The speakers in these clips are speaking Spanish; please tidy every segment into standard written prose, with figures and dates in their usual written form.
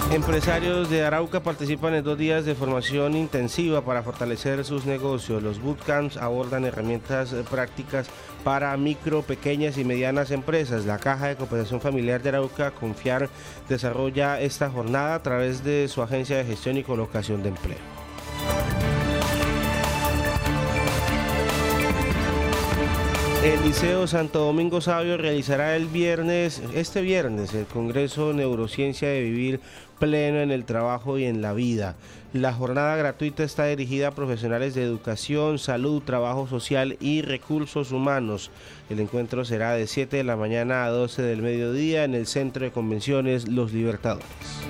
Empresarios de Arauca participan en 2 días de formación intensiva para fortalecer sus negocios. Los bootcamps abordan herramientas prácticas para micro, pequeñas y medianas empresas. La Caja de Compensación Familiar de Arauca, Confiar, desarrolla esta jornada a través de su agencia de gestión y colocación de empleo. El Liceo Santo Domingo Sabio realizará este viernes, el Congreso Neurociencia de Vivir Pleno en el Trabajo y en la Vida. La jornada gratuita está dirigida a profesionales de educación, salud, trabajo social y recursos humanos. El encuentro será de 7 de la mañana a 12 del mediodía en el Centro de Convenciones Los Libertadores.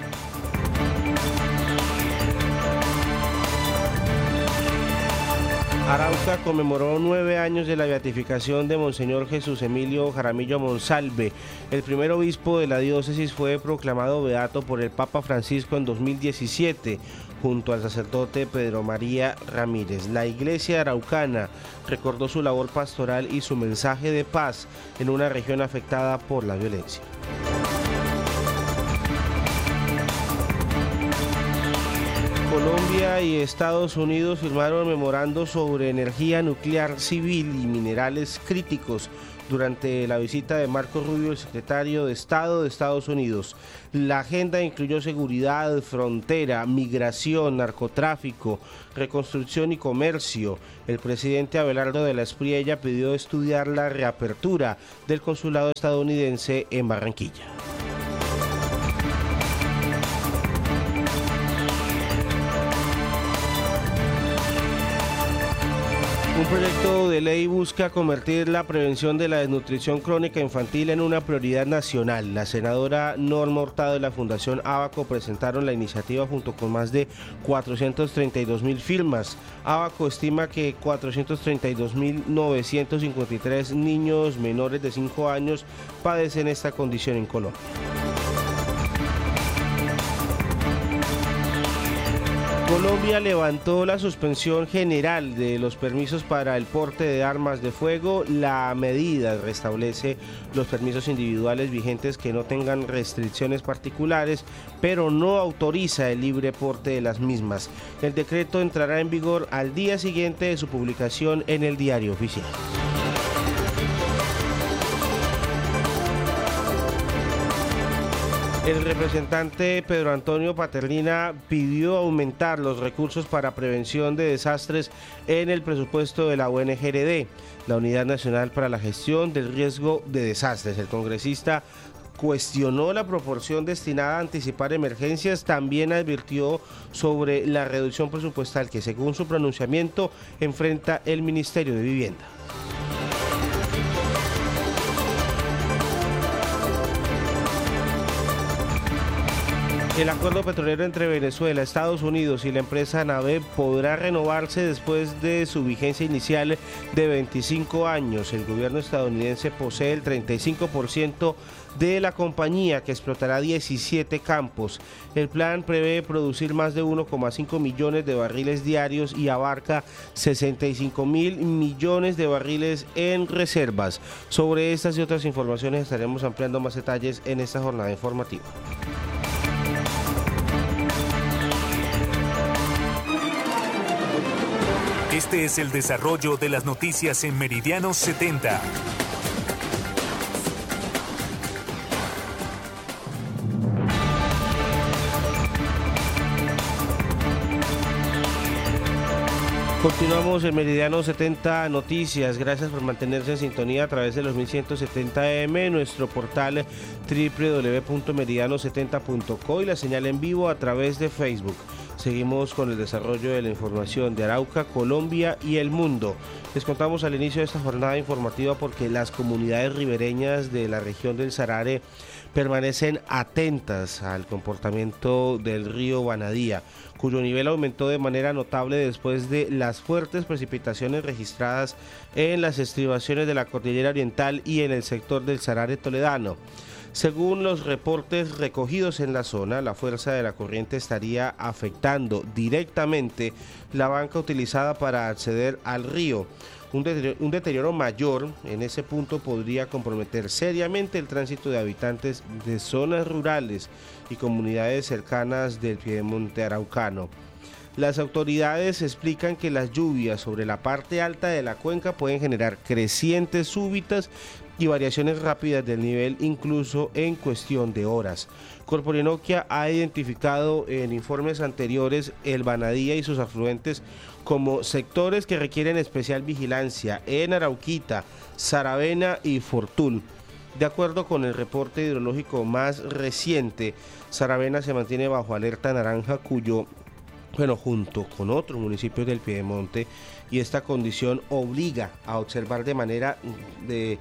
Arauca conmemoró 9 años de la beatificación de Monseñor Jesús Emilio Jaramillo Monsalve. El primer obispo de la diócesis fue proclamado beato por el Papa Francisco en 2017, junto al sacerdote Pedro María Ramírez. La iglesia araucana recordó su labor pastoral y su mensaje de paz en una región afectada por la violencia. Colombia y Estados Unidos firmaron memorandos sobre energía nuclear civil y minerales críticos durante la visita de Marco Rubio, el secretario de Estado de Estados Unidos. La agenda incluyó seguridad, frontera, migración, narcotráfico, reconstrucción y comercio. El presidente Abelardo de la Espriella pidió estudiar la reapertura del consulado estadounidense en Barranquilla. Un proyecto de ley busca convertir la prevención de la desnutrición crónica infantil en una prioridad nacional. La senadora Norma Hurtado de la Fundación Abaco presentaron la iniciativa junto con más de 432.000 firmas. Abaco estima que 432.953 niños menores de 5 años padecen esta condición en Colombia. Colombia levantó la suspensión general de los permisos para el porte de armas de fuego. La medida restablece los permisos individuales vigentes que no tengan restricciones particulares, pero no autoriza el libre porte de las mismas. El decreto entrará en vigor al día siguiente de su publicación en el Diario Oficial. El representante Pedro Antonio Paternina pidió aumentar los recursos para prevención de desastres en el presupuesto de la UNGRD, la Unidad Nacional para la Gestión del Riesgo de Desastres. El congresista cuestionó la proporción destinada a anticipar emergencias, también advirtió sobre la reducción presupuestal que, según su pronunciamiento, enfrenta el Ministerio de Vivienda. El acuerdo petrolero entre Venezuela, Estados Unidos y la empresa NAVE podrá renovarse después de su vigencia inicial de 25 años. El gobierno estadounidense posee el 35% de la compañía, que explotará 17 campos. El plan prevé producir más de 1,5 millones de barriles diarios y abarca 65.000 millones de barriles en reservas. Sobre estas y otras informaciones estaremos ampliando más detalles en esta jornada informativa. Este es el desarrollo de las noticias en Meridiano 70. Continuamos en Meridiano 70 Noticias. Gracias por mantenerse en sintonía a través de los 1170M, nuestro portal www.meridiano70.co y la señal en vivo a través de Facebook. Seguimos con el desarrollo de la información de Arauca, Colombia y el mundo. Les contamos al inicio de esta jornada informativa porque las comunidades ribereñas de la región del Sarare permanecen atentas al comportamiento del río Banadía, cuyo nivel aumentó de manera notable después de las fuertes precipitaciones registradas en las estribaciones de la cordillera oriental y en el sector del Sarare toledano. Según los reportes recogidos en la zona, la fuerza de la corriente estaría afectando directamente la banca utilizada para acceder al río. Un deterioro mayor en ese punto podría comprometer seriamente el tránsito de habitantes de zonas rurales y comunidades cercanas del piedemonte araucano. Las autoridades explican que las lluvias sobre la parte alta de la cuenca pueden generar crecientes súbitas y variaciones rápidas del nivel, incluso en cuestión de horas. Corporinoquia ha identificado en informes anteriores el Banadía y sus afluentes como sectores que requieren especial vigilancia en Arauquita, Saravena y Fortul. De acuerdo con el reporte hidrológico más reciente, Saravena se mantiene bajo alerta naranja, junto con otros municipios del piedemonte, y esta condición obliga a observar de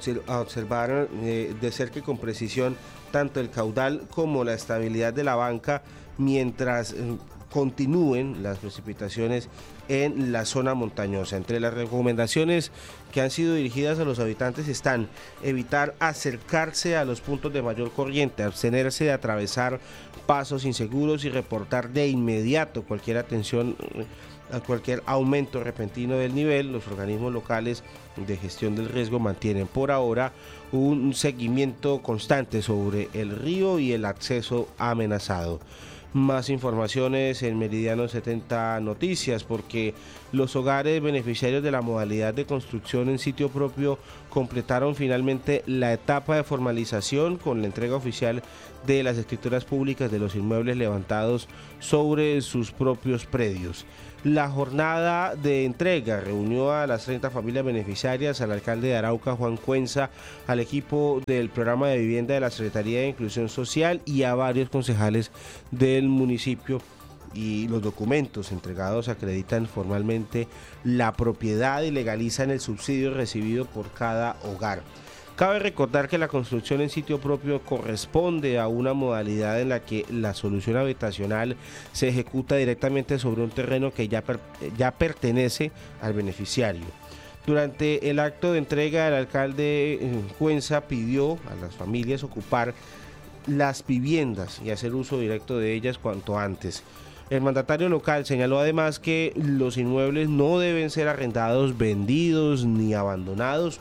cerca y con precisión tanto el caudal como la estabilidad de la banca mientras continúen las precipitaciones en la zona montañosa. Entre las recomendaciones que han sido dirigidas a los habitantes están evitar acercarse a los puntos de mayor corriente, abstenerse de atravesar pasos inseguros y reportar de inmediato cualquier aumento repentino del nivel. Los organismos locales de gestión del riesgo mantienen por ahora un seguimiento constante sobre el río y el acceso amenazado. Más informaciones en Meridiano 70 Noticias, porque los hogares beneficiarios de la modalidad de construcción en sitio propio completaron finalmente la etapa de formalización con la entrega oficial de las escrituras públicas de los inmuebles levantados sobre sus propios predios. La jornada de entrega reunió a las 30 familias beneficiarias, al alcalde de Arauca, Juan Cuenza, al equipo del programa de vivienda de la Secretaría de Inclusión Social y a varios concejales del municipio, y los documentos entregados acreditan formalmente la propiedad y legalizan el subsidio recibido por cada hogar. Cabe recordar que la construcción en sitio propio corresponde a una modalidad en la que la solución habitacional se ejecuta directamente sobre un terreno que ya pertenece al beneficiario. Durante el acto de entrega, el alcalde Cuenza pidió a las familias ocupar las viviendas y hacer uso directo de ellas cuanto antes. El mandatario local señaló además que los inmuebles no deben ser arrendados, vendidos ni abandonados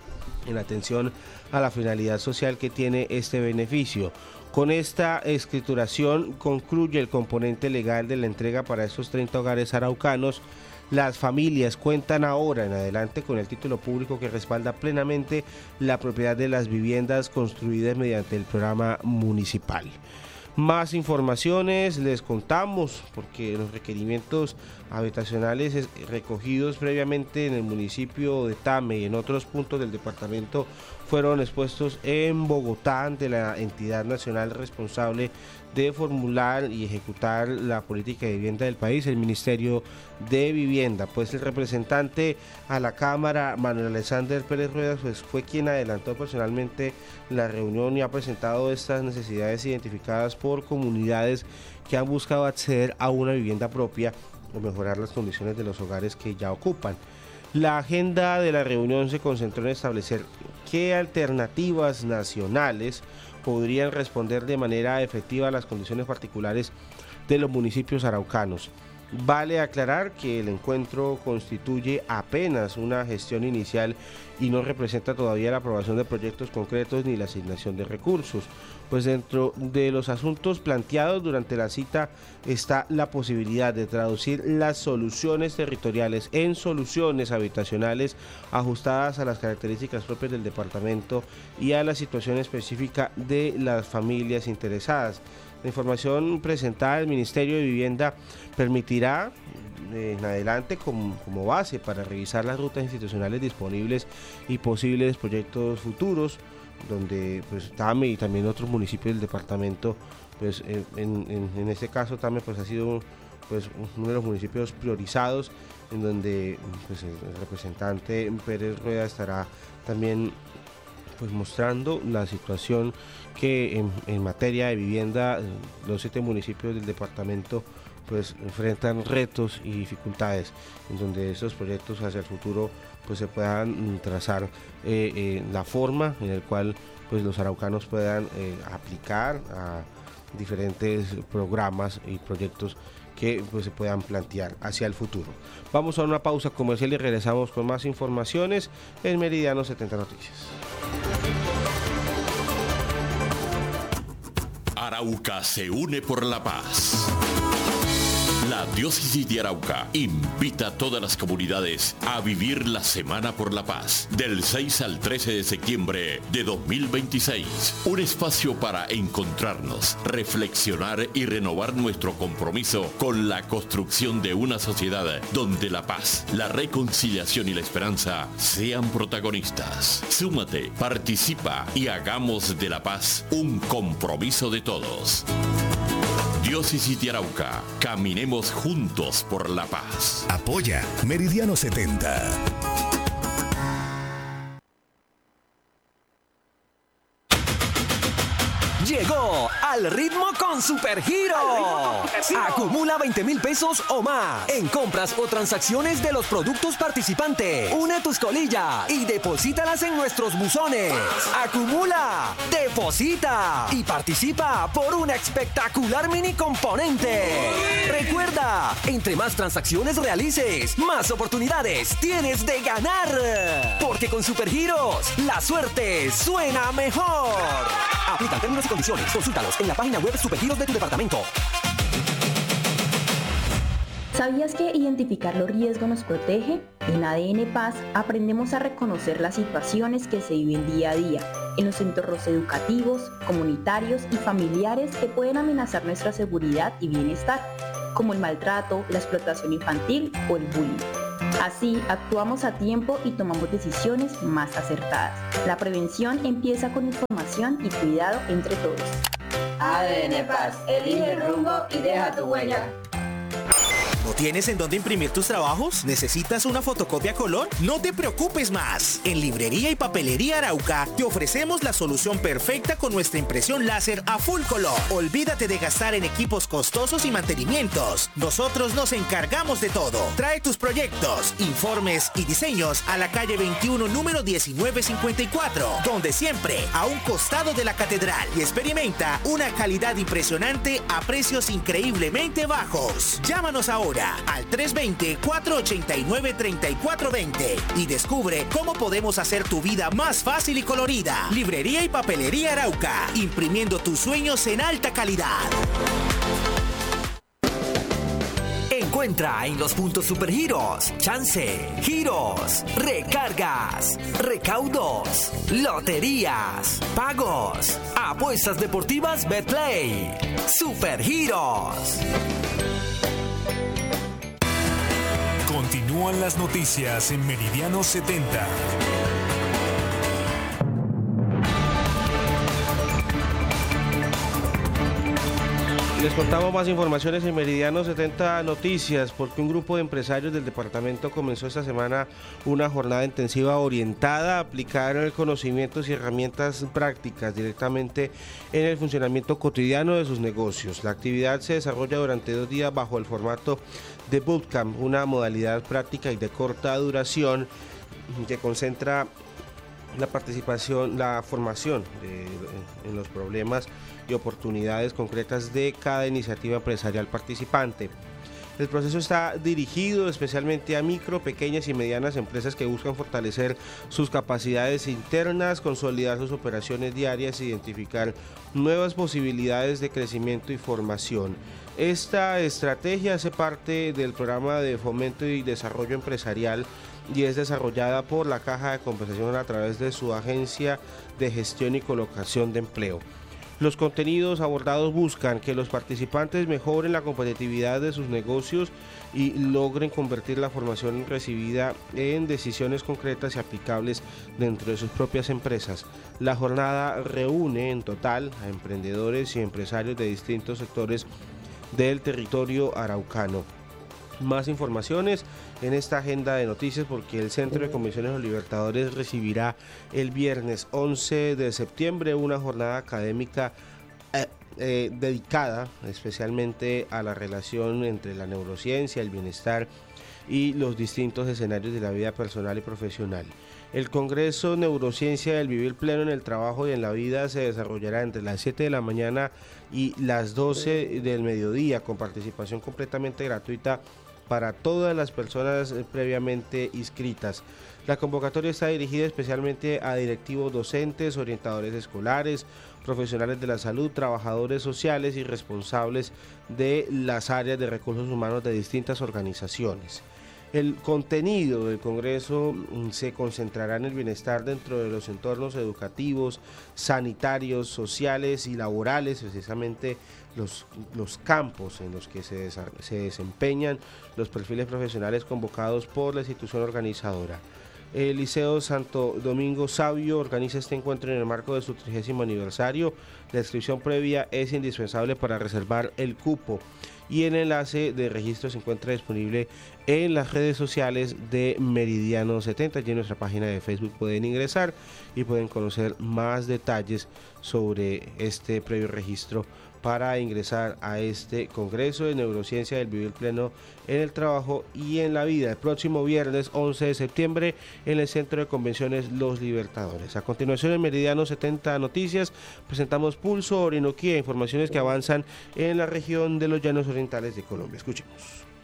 en atención a la finalidad social que tiene este beneficio. Con esta escrituración concluye el componente legal de la entrega para estos 30 hogares araucanos. Las familias cuentan ahora en adelante con el título público que respalda plenamente la propiedad de las viviendas construidas mediante el programa municipal. Más informaciones les contamos, porque los requerimientos habitacionales recogidos previamente en el municipio de Tame y en otros puntos del departamento fueron expuestos en Bogotá ante la entidad nacional responsable de formular y ejecutar la política de vivienda del país, el Ministerio de Vivienda. Pues el representante a la Cámara, Manuel Alexander Pérez Rueda, pues fue quien adelantó personalmente la reunión y ha presentado estas necesidades identificadas por comunidades que han buscado acceder a una vivienda propia o mejorar las condiciones de los hogares que ya ocupan. La agenda de la reunión se concentró en establecer qué alternativas nacionales podrían responder de manera efectiva a las condiciones particulares de los municipios araucanos. Vale aclarar que el encuentro constituye apenas una gestión inicial y no representa todavía la aprobación de proyectos concretos ni la asignación de recursos, pues dentro de los asuntos planteados durante la cita está la posibilidad de traducir las soluciones territoriales en soluciones habitacionales ajustadas a las características propias del departamento y a la situación específica de las familias interesadas. La información presentada al Ministerio de Vivienda permitirá en adelante como base para revisar las rutas institucionales disponibles y posibles proyectos futuros, donde pues Tame y también otros municipios del departamento, pues en este caso Tame pues ha sido pues uno de los municipios priorizados, en donde pues el representante Pérez Rueda estará también pues mostrando la situación que en materia de vivienda los 7 municipios del departamento pues enfrentan retos y dificultades, en donde esos proyectos hacia el futuro pues se puedan trazar la forma en la cual pues los araucanos puedan aplicar a diferentes programas y proyectos que pues se puedan plantear hacia el futuro. Vamos a una pausa comercial y regresamos con más informaciones en Meridiano 70 Noticias. Arauca se une por la paz. La Diócesis de Arauca invita a todas las comunidades a vivir la Semana por la Paz del 6 al 13 de septiembre de 2026. Un espacio para encontrarnos, reflexionar y renovar nuestro compromiso con la construcción de una sociedad donde la paz, la reconciliación y la esperanza sean protagonistas. Súmate, participa y hagamos de la paz un compromiso de todos. Diócesis de Arauca, caminemos juntos por la paz. Apoya Meridiano 70. Llegó Al Ritmo con Supergiro. Acumula 20,000 pesos o más en compras o transacciones de los productos participantes. Une tus colillas y deposítalas en nuestros buzones. Acumula, deposita y participa por un espectacular mini componente. Recuerda, entre más transacciones realices, más oportunidades tienes de ganar. Porque con Supergiros, la suerte suena mejor. Aplican términos y condiciones. Consúltalos en la página web Supergiros de tu departamento. ¿Sabías que identificar los riesgos nos protege? En ADN Paz aprendemos a reconocer las situaciones que se viven día a día en los entornos educativos, comunitarios y familiares que pueden amenazar nuestra seguridad y bienestar, como el maltrato, la explotación infantil o el bullying. Así, actuamos a tiempo y tomamos decisiones más acertadas. La prevención empieza con información y cuidado entre todos. ADN Paz, elige el rumbo y deja tu huella. ¿No tienes en dónde imprimir tus trabajos? ¿Necesitas una fotocopia a color? No te preocupes más. En Librería y Papelería Arauca te ofrecemos la solución perfecta con nuestra impresión láser a full color. Olvídate de gastar en equipos costosos y mantenimientos. Nosotros nos encargamos de todo. Trae tus proyectos, informes y diseños a la calle 21, número 1954, donde siempre a un costado de la catedral, y experimenta una calidad impresionante a precios increíblemente bajos. Llámanos ahora al 320-489-3420 y descubre cómo podemos hacer tu vida más fácil y colorida. Librería y Papelería Arauca, imprimiendo tus sueños en alta calidad. Encuentra en los puntos Supergiros, chance, giros, recargas, recaudos, loterías, pagos, apuestas deportivas Betplay. Supergiros. Continúan las noticias en Meridiano 70. Les contamos más informaciones en Meridiano 70 Noticias, porque un grupo de empresarios del departamento comenzó esta semana una jornada intensiva orientada a aplicar conocimientos y herramientas prácticas directamente en el funcionamiento cotidiano de sus negocios. La actividad se desarrolla durante 2 días bajo el formato de Bootcamp, una modalidad práctica y de corta duración que concentra la participación, la formación en los problemas y oportunidades concretas de cada iniciativa empresarial participante. El proceso está dirigido especialmente a micro, pequeñas y medianas empresas que buscan fortalecer sus capacidades internas, consolidar sus operaciones diarias e identificar nuevas posibilidades de crecimiento y formación. Esta estrategia hace parte del programa de fomento y desarrollo empresarial y es desarrollada por la Caja de Compensación a través de su agencia de gestión y colocación de empleo. Los contenidos abordados buscan que los participantes mejoren la competitividad de sus negocios y logren convertir la formación recibida en decisiones concretas y aplicables dentro de sus propias empresas. La jornada reúne en total a emprendedores y empresarios de distintos sectores del territorio araucano. Más informaciones en esta agenda de noticias, porque el Centro de Convenciones de los Libertadores recibirá el viernes 11 de septiembre una jornada académica dedicada especialmente a la relación entre la neurociencia, el bienestar y los distintos escenarios de la vida personal y profesional. El Congreso Neurociencia del Vivir Pleno en el Trabajo y en la Vida se desarrollará entre las 7 de la mañana y las 12 del mediodía, con participación completamente gratuita para todas las personas previamente inscritas. La convocatoria está dirigida especialmente a directivos docentes, orientadores escolares, profesionales de la salud, trabajadores sociales y responsables de las áreas de recursos humanos de distintas organizaciones. El contenido del Congreso se concentrará en el bienestar dentro de los entornos educativos, sanitarios, sociales y laborales, precisamente los campos en los que se desempeñan los perfiles profesionales convocados por la institución organizadora. El Liceo Santo Domingo Sabio organiza este encuentro en el marco de su 30º aniversario. La inscripción previa es indispensable para reservar el cupo y el enlace de registro se encuentra disponible en las redes sociales de Meridiano 70. Y en nuestra página de Facebook pueden ingresar y pueden conocer más detalles sobre este previo registro para ingresar a este Congreso de Neurociencia del Vivir Pleno en el Trabajo y en la Vida, el próximo viernes 11 de septiembre en el Centro de Convenciones Los Libertadores. A continuación, en Meridiano 70 Noticias, presentamos Pulso Orinoquía, informaciones que avanzan en la región de los Llanos Orientales de Colombia. Escuchemos.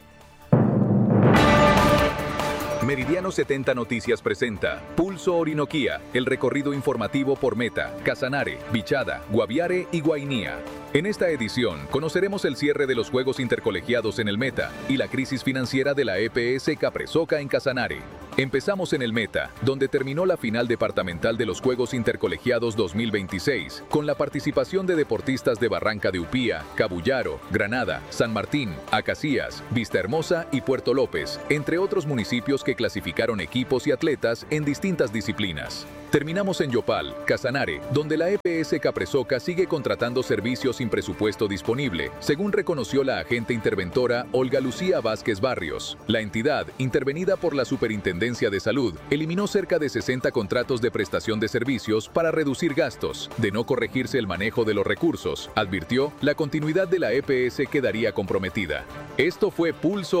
Meridiano 70 Noticias presenta Pulso Orinoquía, el recorrido informativo por Meta, Casanare, Bichada, Guaviare y Guainía. En esta edición conoceremos el cierre de los Juegos Intercolegiados en el Meta y la crisis financiera de la EPS Capresoca en Casanare. Empezamos en el Meta, donde terminó la final departamental de los Juegos Intercolegiados 2026, con la participación de deportistas de Barranca de Upía, Cabullaro, Granada, San Martín, Acacías, Vistahermosa y Puerto López, entre otros municipios que clasificaron equipos y atletas en distintas disciplinas. Terminamos en Yopal, Casanare, donde la EPS Capresoca sigue contratando servicios sin presupuesto disponible, según reconoció la agente interventora Olga Lucía Vázquez Barrios. La entidad, intervenida por la Superintendencia de Salud, eliminó cerca de 60 contratos de prestación de servicios para reducir gastos. De no corregirse el manejo de los recursos, advirtió, la continuidad de la EPS quedaría comprometida. Esto fue Pulso